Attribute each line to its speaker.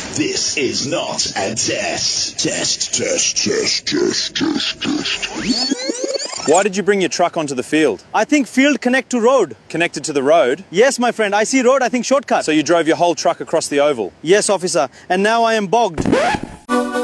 Speaker 1: This is not a test. Test.
Speaker 2: Why did you bring your truck onto the field?
Speaker 3: I think field connect to road.
Speaker 2: Connected to the road?
Speaker 3: Yes, my friend. I see road, I think shortcut.
Speaker 2: So you drove your whole truck across the oval?
Speaker 3: Yes, officer. And now I am bogged.